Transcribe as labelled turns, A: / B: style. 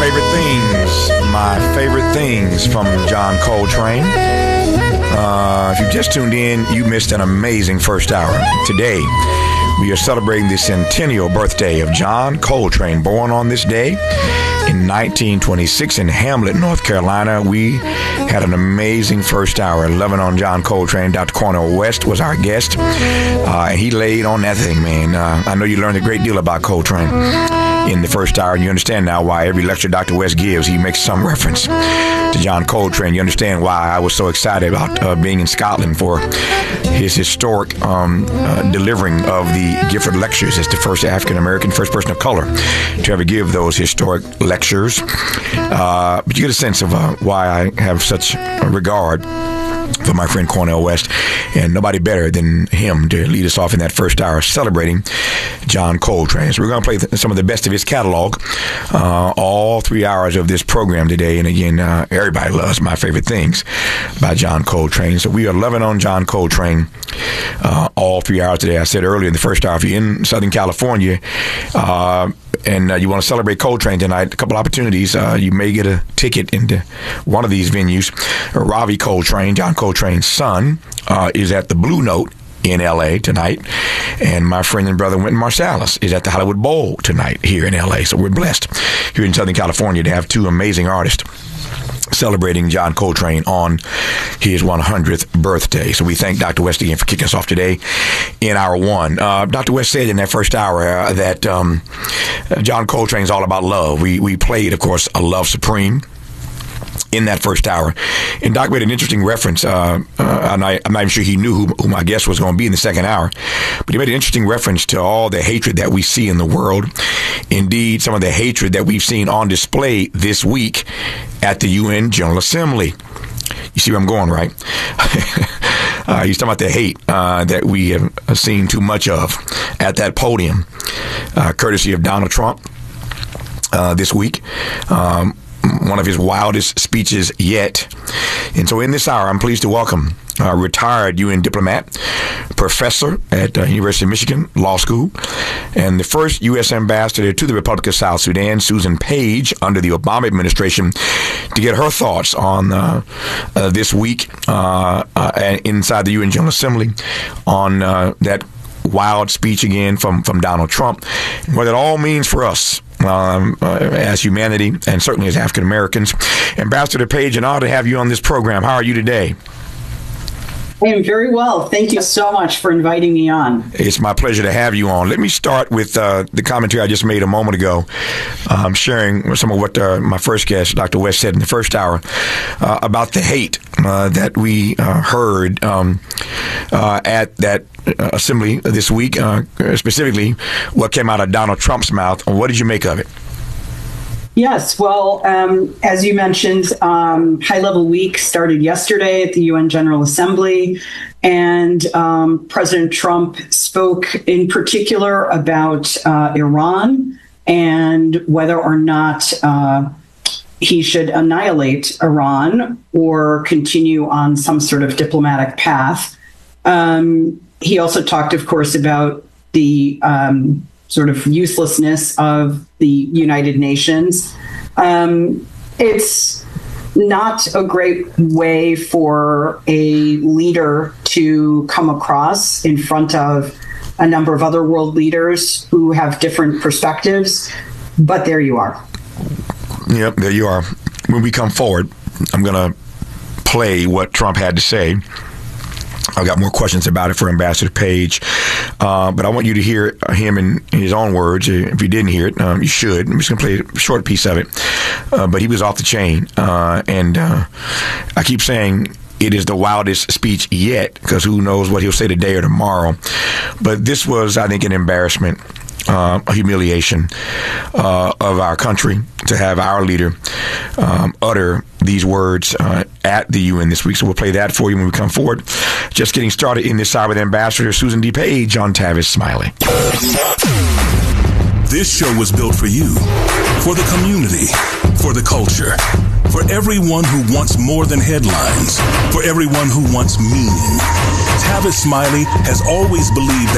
A: My favorite things from John Coltrane. If you just tuned in, you missed an amazing first hour. Today, we are celebrating the centennial birthday of John Coltrane, born on this day in 1926 in Hamlet, North Carolina. We had an amazing first hour, 11 on John Coltrane. Dr. Cornel West was our guest. He laid on that thing, man. I know you learned a great deal about Coltrane in the first hour, and you understand now why every lecture Dr. West gives, he makes some reference to John Coltrane. You understand why I was so excited about being in Scotland for his historic delivering of the Gifford Lectures as the first African-American, first person of color to ever give those historic lectures. But you get a sense of why I have such regard for my friend Cornel West, and nobody better than him to lead us off in that first hour celebrating John Coltrane. So we're going to play some of the best of his catalog, all 3 hours of this program today. And again, everybody loves My Favorite Things by John Coltrane. So we are loving on John Coltrane all 3 hours today. I said earlier in the first hour, if you're in Southern California, and you want to celebrate Coltrane tonight, a couple opportunities. You may get a ticket into one of these venues. Ravi Coltrane, John Coltrane's son, is at the Blue Note in L.A. tonight. And my friend and brother Wynton Marsalis is at the Hollywood Bowl tonight here in L.A. So we're blessed here in Southern California to have two amazing artists celebrating John Coltrane on his 100th birthday. So we thank Dr. West again for kicking us off today in hour one. Dr. West said in that first hour that John Coltrane's all about love. We played, of course, A Love Supreme in that first hour. And Doc made an interesting reference, and I'm not even sure he knew who my guest was going to be in the second hour, but he made an interesting reference to all the hatred that we see in the world. Indeed, some of the hatred that we've seen on display this week at the UN General Assembly. You see where I'm going, right? He's talking about the hate that we have seen too much of at that podium, courtesy of Donald Trump this week. One of his wildest speeches yet. And so in this hour, I'm pleased to welcome retired UN diplomat, professor at University of Michigan Law School, and the first U.S. ambassador to the Republic of South Sudan, Susan Page, under the Obama administration, to get her thoughts on this week inside the UN General Assembly on that wild speech again from Donald Trump, and what it all means for us as humanity and certainly as African Americans. Ambassador Page, an honor to have you on this program. How are you today?
B: I am very well. Thank you so much for inviting me on.
A: It's my pleasure to have you on. Let me start with the commentary I just made a moment ago, sharing some of what my first guest, Dr. West, said in the first hour about the hate that we heard at that assembly this week, specifically what came out of Donald Trump's mouth. What did you make of it?
B: Yes, well, as you mentioned, high-level week started yesterday at the UN General Assembly, and President Trump spoke in particular about Iran and whether or not he should annihilate Iran or continue on some sort of diplomatic path. He also talked, of course, about the sort of uselessness of the United Nations. It's not a great way for a leader to come across in front of a number of other world leaders who have different perspectives, but there you are.
A: Yep, there you are. When we come forward, I'm going to play what Trump had to say. I've got more questions about it for Ambassador Page, but I want you to hear him in his own words. If you didn't hear it, you should. I'm just going to play a short piece of it, but he was off the chain, and I keep saying it is the wildest speech yet, because who knows what he'll say today or tomorrow. But this was, I think, an embarrassment, a humiliation of our country to have our leader utter these words at the UN this week. So we'll play that for you when we come forward. Just getting started in this hour with Ambassador Susan D. Page on Tavis Smiley.
C: This show was built for you, for the community, for the culture, for everyone who wants more than headlines, for everyone who wants meaning. Tavis Smiley has always believed that